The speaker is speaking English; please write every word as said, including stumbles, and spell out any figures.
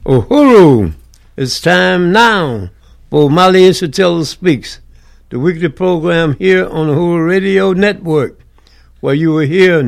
Uhuru, it's time now for Mali Isatella Speaks, the weekly program here on the Uhuru Radio Network, where you will hear